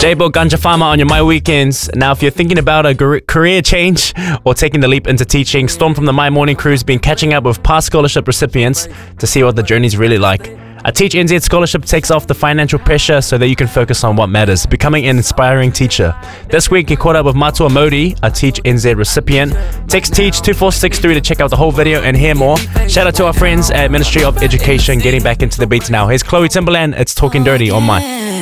J-Bo Ganja Farmer on your My Weekends. Now, if you're thinking about a career change or taking the leap into teaching, Storm from the My Morning Crew has been catching up with past scholarship recipients to see what the journey's really like. A Teach NZ scholarship takes off the financial pressure so that you can focus on what matters, becoming an inspiring teacher. This week, he caught up with Matua Modi, a Teach NZ recipient. Text Teach 2463 to check out the whole video and hear more. Shout out to our friends at Ministry of Education getting back into the beats now. Here's Chloe Timberland. It's Talking Dirty on My.